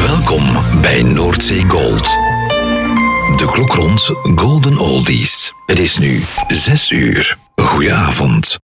Welkom bij Noordzee Gold. De klok rond Golden Oldies. Het is nu 6 uur. Goedenavond.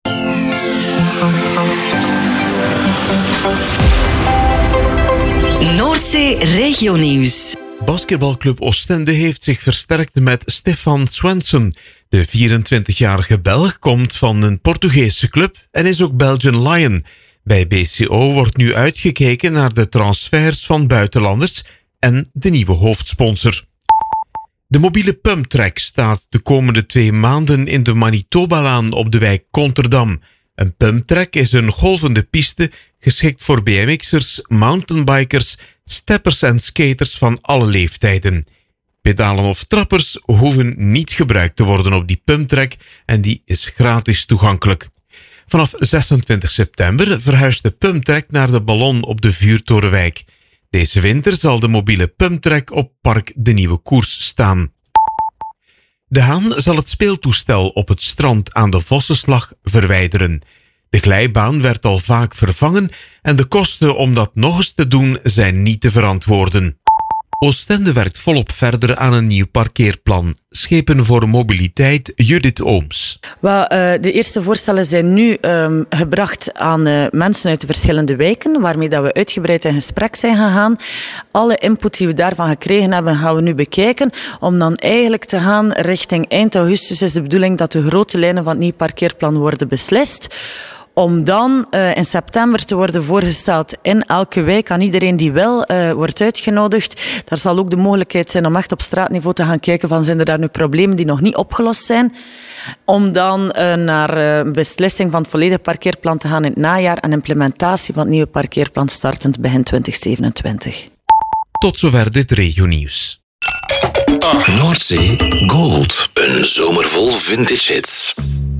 Noordzee Regionieuws. Basketbalclub Oostende heeft zich versterkt met Stefan Swenson. De 24-jarige Belg komt van een Portugese club en is ook Belgian Lion. Bij BCO wordt nu uitgekeken naar de transfers van buitenlanders en de nieuwe hoofdsponsor. De mobiele pumptrack staat de komende 2 maanden in de Manitobalaan op de wijk Konterdam. Een pumptrack is een golvende piste geschikt voor BMX'ers, mountainbikers, steppers en skaters van alle leeftijden. Pedalen of trappers hoeven niet gebruikt te worden op die pumptrack en die is gratis toegankelijk. Vanaf 26 september verhuist de pumptrack naar de Ballon op de Vuurtorenwijk. Deze winter zal de mobiele pumptrack op Park de Nieuwe Koers staan. De Haan zal het speeltoestel op het strand aan de Vossenslag verwijderen. De glijbaan werd al vaak vervangen en de kosten om dat nog eens te doen zijn niet te verantwoorden. Oostende werkt volop verder aan een nieuw parkeerplan. Schepen voor mobiliteit, Judith Ooms. De eerste voorstellen zijn nu gebracht aan mensen uit de verschillende wijken, waarmee dat we uitgebreid in gesprek zijn gegaan. Alle input die we daarvan gekregen hebben, gaan we nu bekijken, om dan eigenlijk te gaan richting eind augustus is de bedoeling dat de grote lijnen van het nieuw parkeerplan worden beslist. Om dan in september te worden voorgesteld in elke wijk aan iedereen die wil wordt uitgenodigd. Daar zal ook de mogelijkheid zijn om echt op straatniveau te gaan kijken van zijn er daar nu problemen die nog niet opgelost zijn. Om dan naar beslissing van het volledige parkeerplan te gaan in het najaar en implementatie van het nieuwe parkeerplan startend begin 2027. Tot zover dit regionieuws. Noordzee Gold. Een zomer vol vintage hits.